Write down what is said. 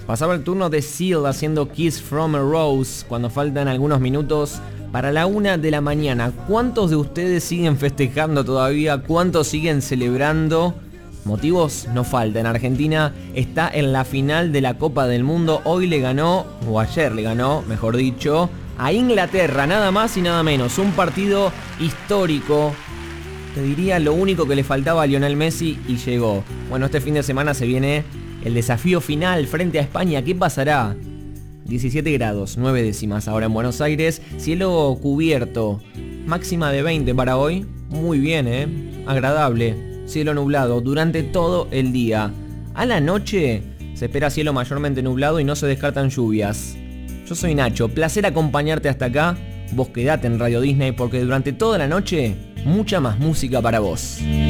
Pasaba el turno de Seal haciendo Kiss from a Rose cuando faltan algunos minutos para la 1 de la mañana. ¿Cuántos de ustedes siguen festejando todavía? ¿Cuántos siguen celebrando? Motivos no faltan. Argentina está en la final de la Copa del Mundo. Hoy le ganó, o ayer le ganó, mejor dicho, a Inglaterra, nada más y nada menos. Un partido histórico. Te diría lo único que le faltaba a Lionel Messi y llegó. Bueno, este fin de semana se viene el desafío final frente a España. ¿Qué pasará? 17 grados, 9 décimas ahora en Buenos Aires. Cielo cubierto. Máxima de 20 para hoy. Muy bien, agradable. Cielo nublado durante todo el día. A la noche se espera cielo mayormente nublado y no se descartan lluvias. Yo soy Nacho, placer acompañarte hasta acá. Vos quedate en Radio Disney porque durante toda la noche, mucha más música para vos.